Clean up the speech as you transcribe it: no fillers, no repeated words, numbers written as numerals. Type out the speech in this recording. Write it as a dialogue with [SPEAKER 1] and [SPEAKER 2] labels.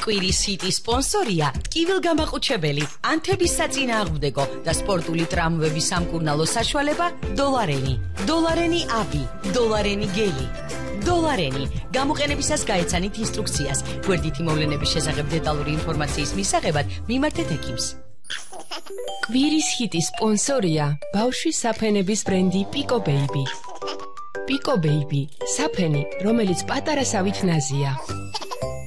[SPEAKER 1] კვირის ჰიტის სპონსორია ტკივილგამაყუჩებელი, ანთების საწინააღმდეგო და სპორტული ტრამვების სამკურნალო საშუალება დოლარენი. დოლარენი აბი, დოლარენი გელი. დოლარენი. გამოყენებისას გაეცანით ინსტრუქციას. გვერდითი მოვლენების შესახებ დეტალური ინფორმაციის მისაღებად მიმართეთ ექიმს. კვირის ჰიტის სპონსორია ბავშვის საფენების ბრენდი პიკო ბეიბი. პიკო ბეიბი, საფენი, რომელიც პატარა სავით ნაზია.